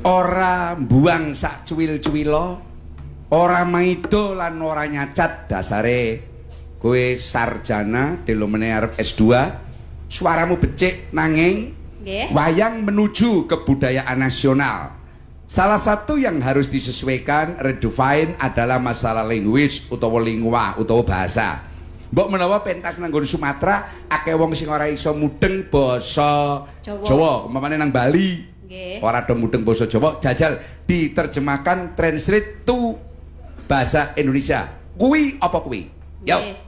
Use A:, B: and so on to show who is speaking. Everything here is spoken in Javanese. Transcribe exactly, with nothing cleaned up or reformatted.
A: ora mbuang sak cuwil-cuwilo, ora maido lan ora nyacat, dasare kowe sarjana delomene arep S dua, suaramu becik nanging
B: nggih.
A: Wayang menuju kebudayaan nasional. Salah satu yang harus disesuaikan, redefine adalah masalah language utawa lingua utawa bahasa. Mbok menawa pentas nang nggon Sumatera akeh wong sing ora iso mudeng basa
B: Jawa,
A: Jawa umpamane nang Bali.
B: Nggih.
A: Ora do mudeng basa Jawa, jajal diterjemahkan translate to bahasa Indonesia. Kuwi apa kuwi? Yo.
B: Nggih.